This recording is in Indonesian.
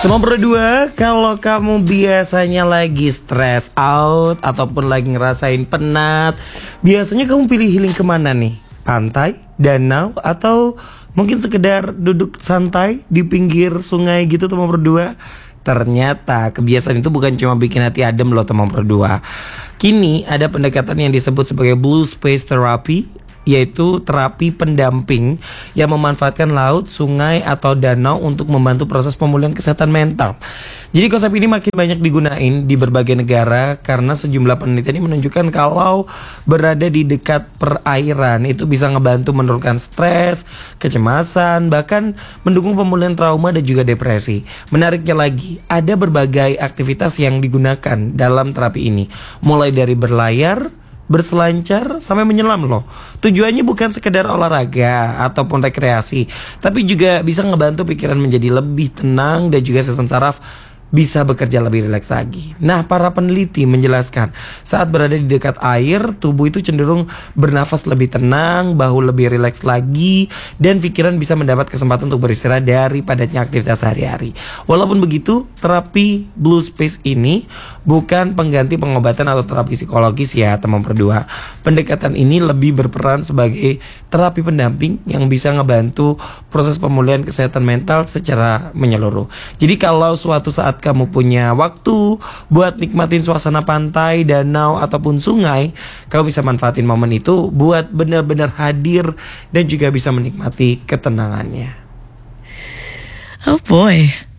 Teman berdua, kalau kamu biasanya lagi stress out ataupun lagi ngerasain penat, biasanya kamu pilih healing kemana nih? Pantai, danau, atau mungkin sekedar duduk santai di pinggir sungai gitu teman berdua? Ternyata kebiasaan itu bukan cuma bikin hati adem loh teman berdua. Kini ada pendekatan yang disebut sebagai Blue Space Therapy, yaitu terapi pendamping yang memanfaatkan laut, sungai, atau danau untuk membantu proses pemulihan kesehatan mental. Jadi konsep ini makin banyak digunain di berbagai negara karena sejumlah penelitian ini menunjukkan kalau berada di dekat perairan itu bisa ngebantu menurunkan stres, kecemasan, bahkan mendukung pemulihan trauma dan juga depresi. Menariknya lagi, ada berbagai aktivitas yang digunakan dalam terapi ini, mulai dari berlayar, berselancar, sampai menyelam loh. Tujuannya bukan sekedar olahraga ataupun rekreasi, tapi juga bisa ngebantu pikiran menjadi lebih tenang dan juga sistem saraf bisa bekerja lebih rileks lagi. Nah, para peneliti menjelaskan saat berada di dekat air, tubuh itu cenderung bernafas lebih tenang, bahu lebih rileks lagi, dan pikiran bisa mendapat kesempatan untuk beristirahat dari padatnya aktivitas sehari-hari. Walaupun begitu, terapi Blue Space ini bukan pengganti pengobatan atau terapi psikologis ya teman berdua. Pendekatan ini lebih berperan sebagai terapi pendamping yang bisa ngebantu proses pemulihan kesehatan mental secara menyeluruh. Jadi kalau suatu saat kamu punya waktu buat nikmatin suasana pantai, danau, ataupun sungai, kamu bisa manfaatin momen itu buat benar-benar hadir dan juga bisa menikmati ketenangannya. Oh boy.